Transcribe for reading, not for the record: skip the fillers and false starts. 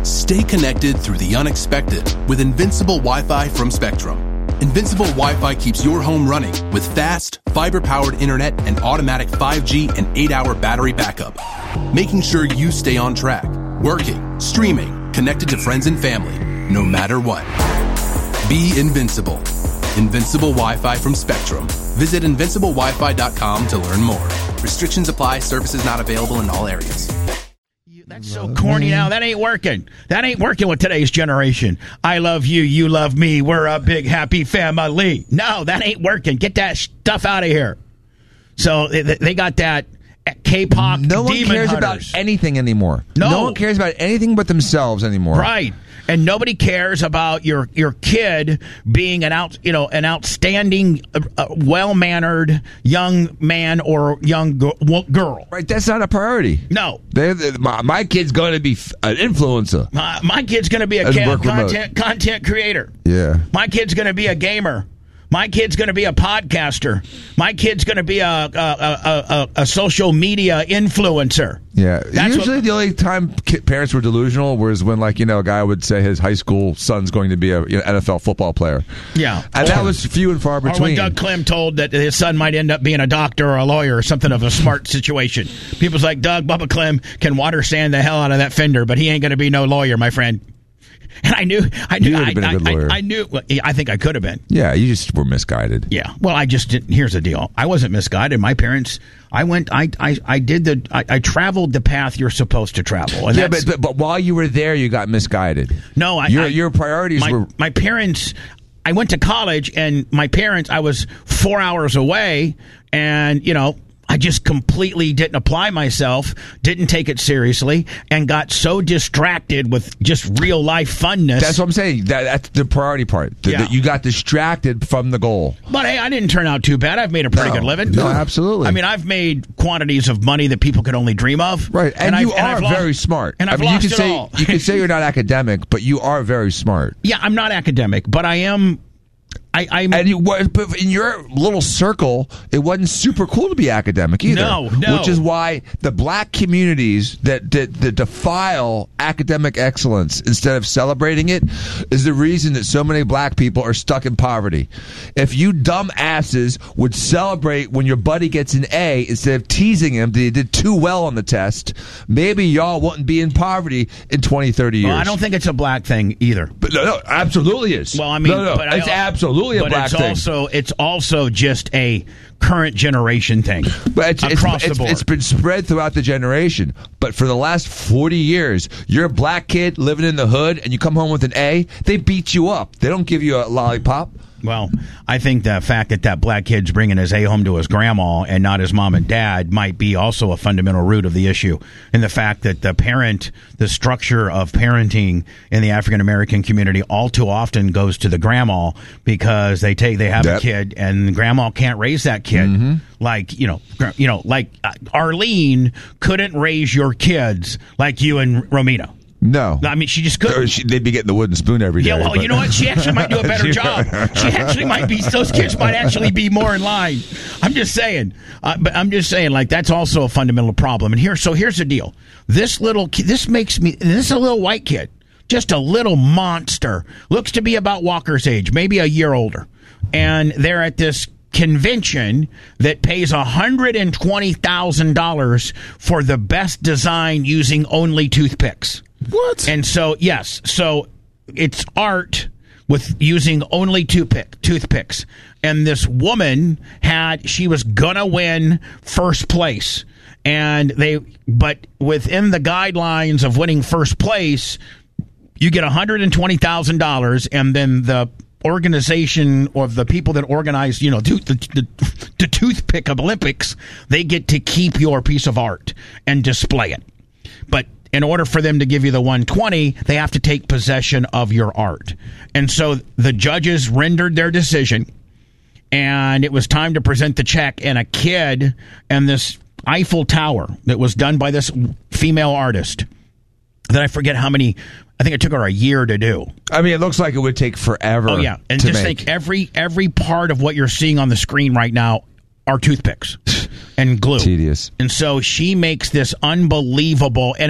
Stay connected through the unexpected with Invincible Wi-Fi from Spectrum. Invincible Wi-Fi keeps your home running with fast, fiber-powered internet and automatic 5G and 8-hour battery backup, making sure you stay on track, working, streaming, connected to friends and family, no matter what. Be invincible. Invincible Wi-Fi from Spectrum. Visit invinciblewifi.com to learn more. Restrictions apply. Services not available in all areas. That's so corny now. That ain't working. That ain't working with today's generation. I love you. You love me. We're a big, happy family. No, that ain't working. Get that stuff out of here. So they got that K-pop No one demon cares hunters. about anything anymore. No one cares about anything but themselves anymore. Right. And nobody cares about your kid being an outstanding, well-mannered young man or young girl. Right, that's not a priority. No. My kid's going to be an influencer. My kid's going to be a content creator. Yeah. My kid's going to be a gamer. My kid's going to be a podcaster. My kid's going to be a social media influencer. Yeah. Usually the only time parents were delusional was when, a guy would say his high school son's going to be a NFL football player. Yeah. And that was few and far between. Or when Doug Clem told that his son might end up being a doctor or a lawyer or something of a smart situation. People's like, Bubba Clem can water sand the hell out of that fender, but he ain't going to be no lawyer, my friend. And I knew. You would have been a good lawyer. I knew. I think I could have been. Yeah, you just were misguided. Yeah. Well, I just didn't. Here's the deal. I wasn't misguided. My parents. I traveled the path you're supposed to travel. And yeah, but while you were there, you got misguided. No, your priorities were. My parents. I went to college, and my parents. I was 4 hours away, and I just completely didn't apply myself, didn't take it seriously, and got so distracted with just real life funness. That's what I'm saying. That's the priority part. That you got distracted from the goal. But hey, I didn't turn out too bad. I've made a pretty good living. No, absolutely. I mean, I've made quantities of money that people could only dream of. Right, and you are very smart. And I've lost it all. You can say you're not academic, but you are very smart. Yeah, I'm not academic, but I am. But in your little circle, it wasn't super cool to be academic either. No. Which is why the black communities that defile academic excellence instead of celebrating it is the reason that so many black people are stuck in poverty. If you dumb asses would celebrate when your buddy gets an A instead of teasing him that he did too well on the test, maybe y'all wouldn't be in poverty in 20, 30 years. Well, I don't think it's a black thing either. But no, absolutely is. Well, I mean, it's absolutely a black thing. It's also just a current generation thing. But across the board. It's been spread throughout the generation. But for the last 40 years, you're a black kid living in the hood, and you come home with an A, they beat you up. They don't give you a lollipop. Well, I think the fact that black kid's bringing his A home to his grandma and not his mom and dad might be also a fundamental root of the issue. And the fact that the structure of parenting in the African American community all too often goes to the grandma because they have a kid and grandma can't raise that kid. Mm-hmm. Like Arlene couldn't raise your kids like you and Romina. No. I mean, she just couldn't. They'd be getting the wooden spoon every day. Yeah, well, you know what? She actually might do a better job. She actually might be, those kids might actually be more in line. I'm just saying. But I'm just saying, that's also a fundamental problem. And here's the deal. This is a little white kid, just a little monster, looks to be about Walker's age, maybe a year older. And they're at this convention that pays $120,000 for the best design using only toothpicks. What? And so, yes, so it's art with using only toothpicks. And this woman she was gonna win first place. But within the guidelines of winning first place, you get $120,000, and then the organization or the people that organize, the toothpick Olympics, they get to keep your piece of art and display it. But in order for them to give you the 120, they have to take possession of your art. And so the judges rendered their decision, and it was time to present the check, and a kid and this Eiffel Tower that was done by this female artist that I forget how many, I think it took her a year to do. I mean, it looks like it would take forever. Oh, yeah. And just think every part of what you're seeing on the screen right now are toothpicks and glue. Tedious. And so she makes this unbelievable, and